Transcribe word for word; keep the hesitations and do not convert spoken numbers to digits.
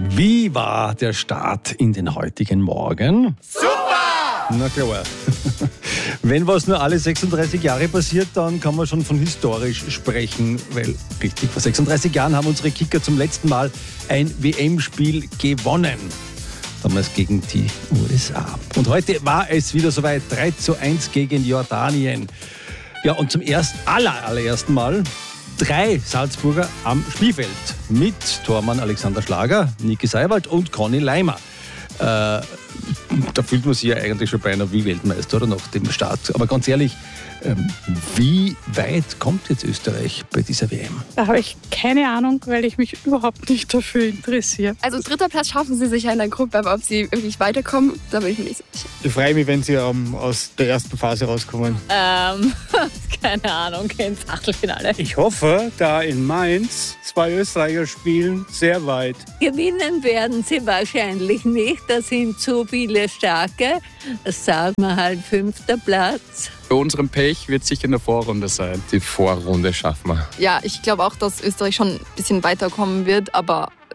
Wie war der Start in den heutigen Morgen? Super! Na klar. Wenn was nur alle sechsunddreißig Jahre passiert, dann kann man schon von historisch sprechen, weil richtig, vor sechsunddreißig Jahren haben unsere Kicker zum letzten Mal ein W M-Spiel gewonnen. Damals gegen die U S A. Und heute war es wieder soweit, drei zu eins gegen Jordanien. Ja, und zum ersten, aller, allerersten Mal drei Salzburger am Spielfeld mit Tormann Alexander Schlager, Niki Seiwald und Conny Leimer. Äh, da fühlt man sich ja eigentlich schon beinahe wie Weltmeister oder nach dem Start. Aber ganz ehrlich, ähm, wie weit kommt jetzt Österreich bei dieser W M? Da habe ich keine Ahnung, weil ich mich überhaupt nicht dafür interessiere. Also dritter Platz schaffen sie sicher in der Gruppe, aber ob sie wirklich weiterkommen, da bin ich mir nicht so sicher. Ich freue mich, wenn sie um, aus der ersten Phase rauskommen. Ähm, keine Ahnung, ins Achtelfinale. Ich hoffe, da in Mainz zwei Österreicher spielen, sehr weit. Gewinnen werden sie wahrscheinlich nicht, da sind zu viele Starke. Das sagen wir halt fünfter Platz. Bei unserem Pech wird es sicher in der Vorrunde sein. Die Vorrunde schaffen wir. Ja, ich glaube auch, dass Österreich schon ein bisschen weiterkommen wird, aber